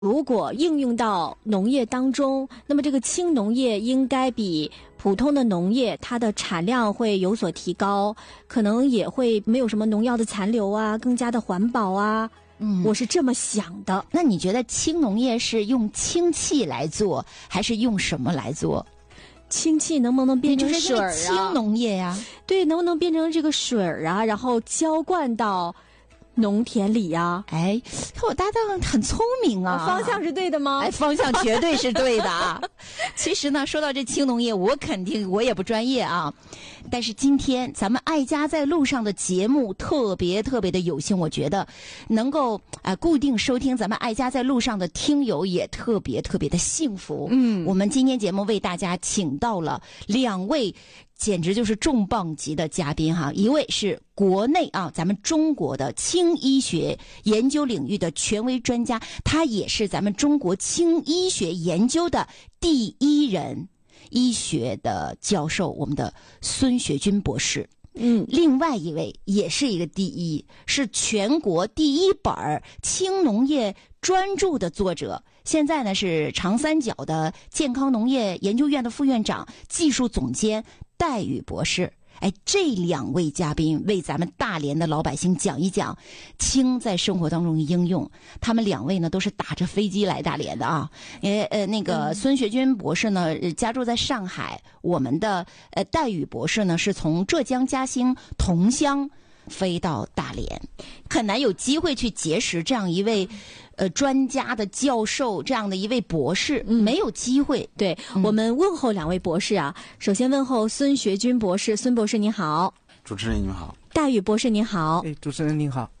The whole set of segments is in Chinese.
如果应用到农业当中，那么这个轻农业应该比普通的农业它的产量会有所提高，可能也会没有什么农药的残留啊，更加的环保啊。我是这么想的。 那你觉得轻农业是用氢气来做，还是用什么来做？ 氢气能不能变成水啊？ 轻农业呀， 对，能不能变成这个水啊，然后浇灌到农田里呀？ 哎，看我搭档很聪明啊， 方向是对的吗？ 哎，方向绝对是对的啊。其实呢，说到这轻农业，我也不专业啊。但是今天咱们爱家在路上的节目特别的有幸，我觉得能够固定收听咱们爱家在路上的听友也特别的幸福。我们今天节目为大家请到了2位简直就是重磅级的嘉宾哈，一位是国内咱们中国的轻医学研究领域的权威专家，他也是咱们中国轻医学研究的第一人，医学的教授，我们的孙学军博士。另外一位也是一个第一，是全国第一本轻农业专著的作者，现在呢是长三角的健康农业研究院的副院长、技术总监戴宇博士。哎，这2位嘉宾为咱们大连的老百姓讲一讲氢在生活当中的应用。他们2位呢都是打着飞机来大连的啊。那个孙学军博士呢家住在上海，我们的戴宇博士呢是从浙江嘉兴桐乡飞到大连，很难有机会去结识这样一位专家的教授，这样的一位博士，没有机会。 对，我们问候2位博士啊。首先问候孙学军博士，孙博士您好。 主持人您好。 戴宇博士您好。 主持人您好。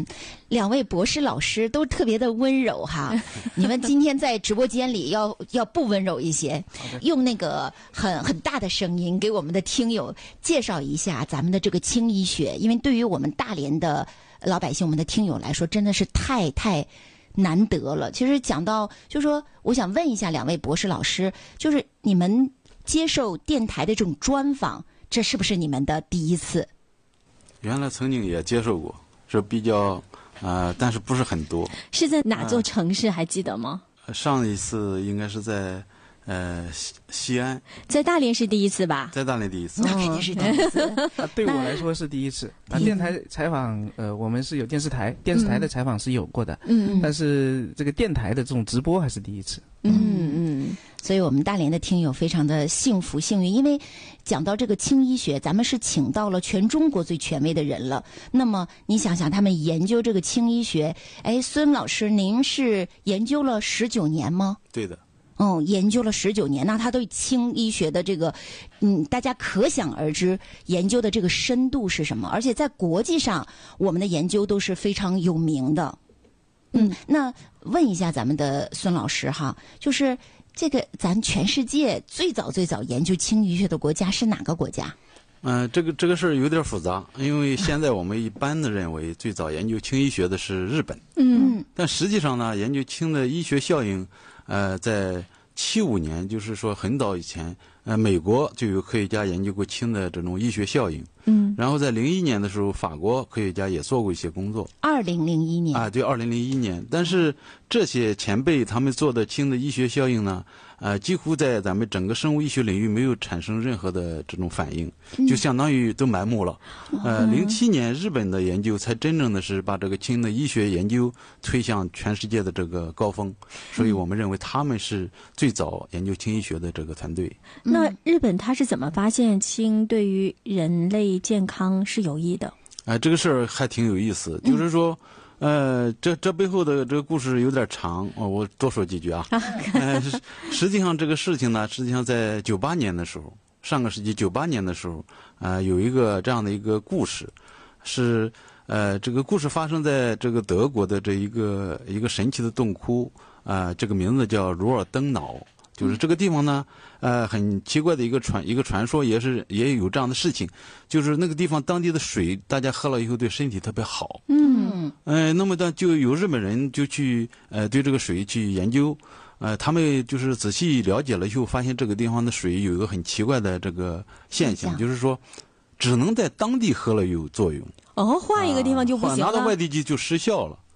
2位博士老师都特别的温柔哈，你们今天在直播间里要不温柔一些，用那个很大的声音给我们的听友介绍一下咱们的这个轻医学，因为对于我们大连的老百姓、我们的听友来说，真的是太难得了。其实讲到，就说我想问一下2位博士老师，就是你们接受电台的这种专访，这是不是你们的第一次？ 原来曾经也接受过，是比较但是不是很多。 是在哪座城市还记得吗？ 上一次应该是在西安。 在大连是第一次吧？ 在大连第一次。 那肯定是第一次。 对我来说是第一次。电台采访我们是有电视台的采访是有过的，但是这个电台的这种直播还是第一次。 所以我们大连的听友非常的幸福幸运，因为讲到这个轻医学，咱们是请到了全中国最权威的人了。那么你想想，他们研究这个轻医学，孙老师您是研究了19年吗？ 对的。 研究了19年，那他对轻医学的这个，大家可想而知，研究的这个深度是什么？而且在国际上，我们的研究都是非常有名的。那问一下咱们的孙老师哈，就是这个咱全世界最早研究轻医学的国家是哪个国家？ 这个事儿有点复杂，因为现在我们一般的认为最早研究轻医学的是日本。但实际上呢，研究氢的医学效应，在75年，就是说很早以前，美国就有科学家研究过氢的这种医学效应。然后在01年的时候，法国科学家也做过一些工作。 2001年。 对，2001年。但是这些前辈他们做的氢的医学效应呢，几乎在咱们整个生物医学领域没有产生任何的这种反应，就相当于都埋没了。07年日本的研究才真正的是把这个氢的医学研究推向全世界的这个高峰，所以我们认为他们是最早研究氢医学的这个团队。 那日本他是怎么发现氢对于人类健康是有益的？ 这个事儿还挺有意思，就是说。这背后的这个故事有点长，我多说几句啊。实际上这个事情呢，实际上在98年的时候，上个世纪98年的时候，有一个这样的一个故事，是这个故事发生在这个德国的这一个神奇的洞窟，这个名字叫罗尔登瑙。就是这个地方呢，很奇怪的一个传说，也有这样的事情，就是那个地方当地的水，大家喝了以后对身体特别好。那么就有日本人就去对这个水去研究，他们就是仔细了解了以后，发现这个地方的水有一个很奇怪的这个现象，就是说只能在当地喝了有作用。 换一个地方就不行了。 拿到外地去就失效了。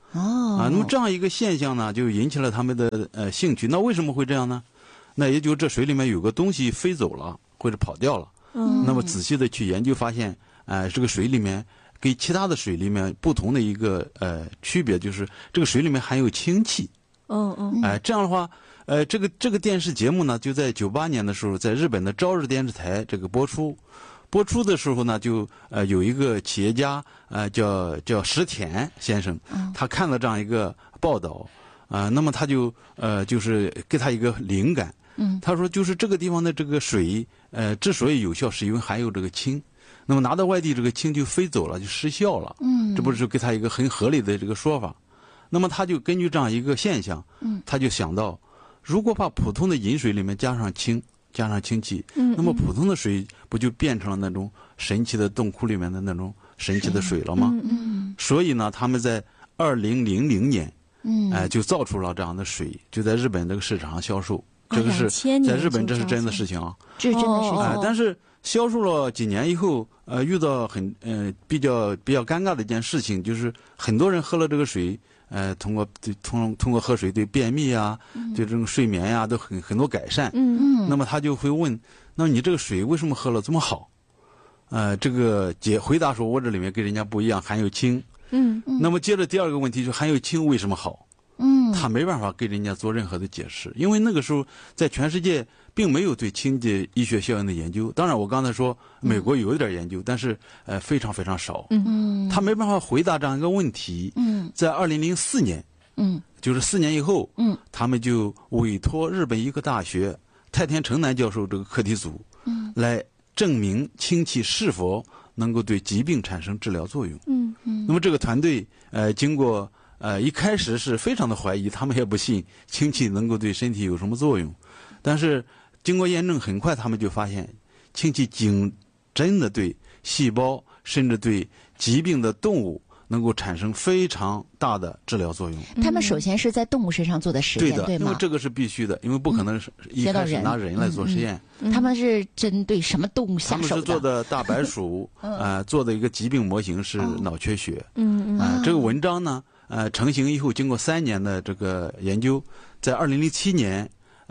那么这样一个现象呢，就引起了他们的兴趣。那为什么会这样呢？那也就这水里面有个东西飞走了，或者跑掉了。那么仔细的去研究，发现，这个水里面跟其他的水里面不同的一个区别，就是这个水里面含有氢气。这样的话，这个电视节目呢，就在98年的时候，在日本的朝日电视台这个播出。播出的时候呢，就有一个企业家叫石田先生，他看了这样一个报道，那么他就是给他一个灵感，他说就是这个地方的这个水，之所以有效，是因为含有这个氢，那么拿到外地这个氢就飞走了，就失效了，这不是给他一个很合理的这个说法。那么他就根据这样一个现象，他就想到，如果把普通的饮水里面加上氢气，那么普通的水不就变成了那种神奇的洞窟里面的那种神奇的水了吗？所以呢，他们在2000年，就造出了这样的水，就在日本这个市场上销售。这个是在日本，这是真的事情啊， 这是真的事情。 但是销售了几年以后，遇到比较尴尬的一件事情，就是很多人喝了这个水。通过喝水对便秘啊，对这种睡眠呀，都很多改善。那么他就会问，那么你这个水为什么喝了这么好？这个回答说，我这里面跟人家不一样，含有氢。那么接着第二个问题就是含有氢为什么好？他没办法给人家做任何的解释，因为那个时候在全世界并没有对氢的医学效应的研究。当然，我刚才说美国有一点研究，但是非常非常少。他没办法回答这样一个问题。在2004年，就是4年以后，他们就委托日本医科大学太田成男教授这个课题组，来证明氢气是否能够对疾病产生治疗作用。那么这个团队经过一开始是非常的怀疑，他们也不信氢气能够对身体有什么作用，但是经过验证，很快他们就发现氢气真的对细胞甚至对疾病的动物能够产生非常大的治疗作用。 他们首先是在动物身上做的实验，对吗？ 因为这个是必须的，因为不可能是一开始拿人来做实验。 他们是针对什么动物下手的？ 他们是做的大白鼠，做的一个疾病模型是脑缺血。这个文章呢，成型以后，经过3年的这个研究，在2007年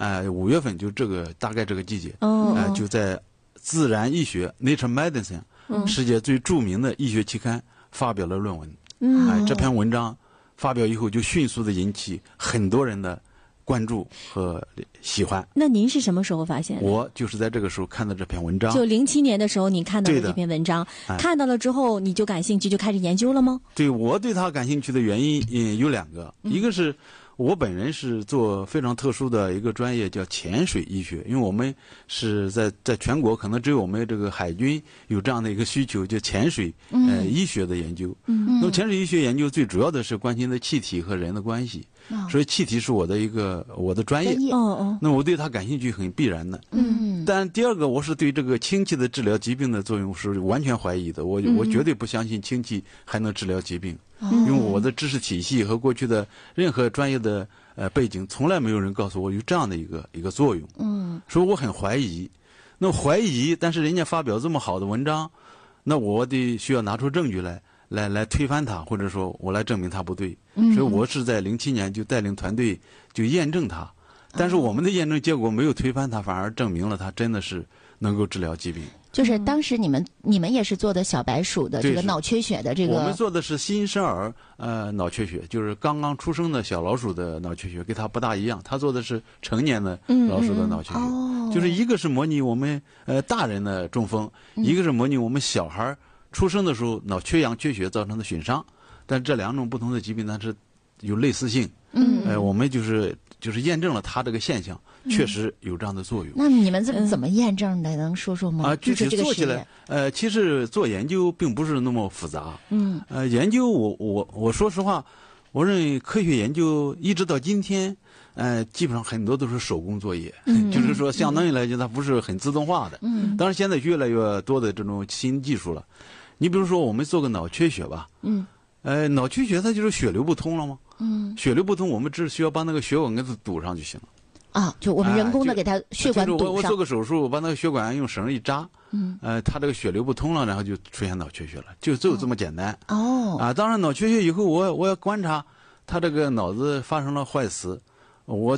5月份，就大概这个季节，就在《自然医学》Nature Medicine 世界最著名的医学期刊发表了论文。这篇文章发表以后，就迅速的引起很多人的关注和喜欢。 那您是什么时候发现的？ 我就是在这个时候看到这篇文章。 就07年的时候，你看到了这篇文章，看到了之后你就感兴趣，就开始研究了吗？ 对，我对它感兴趣的原因有2个，一个是我本人是做非常特殊的一个专业，叫潜水医学，因为我们是在全国可能只有我们这个海军有这样的一个需求，就潜水医学的研究。那么潜水医学研究最主要的是关心的气体和人的关系，所以气体是我的专业。那么我对它感兴趣很必然的。但第二个，我是对这个氢气的治疗疾病的作用是完全怀疑的。我绝对不相信氢气还能治疗疾病。因为我的知识体系和过去的任何专业的背景，从来没有人告诉我有这样的一个作用。所以我很怀疑。那怀疑，但是人家发表这么好的文章，那我得需要拿出证据来推翻它，或者说我来证明它不对。所以我是在07年就带领团队就验证它，但是我们的验证结果没有推翻它，反而证明了它真的是能够治疗疾病。 就是当时你们也是做的小白鼠的这个脑缺血的这个。 我们做的是新生儿脑缺血，就是刚刚出生的小老鼠的脑缺血，跟它不大一样。他做的是成年的老鼠的脑缺血，就是一个是模拟我们大人的中风，一个是模拟我们小孩出生的时候脑缺氧缺血造成的损伤。但这2种不同的疾病它是有类似性。我们就是验证了它这个现象确实有这样的作用。 那你们怎么验证的？能说说吗？ 具体做起来，其实做研究并不是那么复杂。研究我说实话，我认为科学研究一直到今天，基本上很多都是手工作业，就是说相当于来讲它不是很自动化的。当然现在越来越多的这种新技术了。你比如说我们做个脑缺血吧，脑缺血它就是血流不通了吗？血流不通，我们只需要把那个血管给它堵上就行了。 就我们人工的给它血管堵上。 我做个手术，我把那个血管用绳一扎，它这个血流不通了，然后就出现脑缺血了，就只有这么简单。当然脑缺血以后，我要观察他这个脑子发生了坏死。我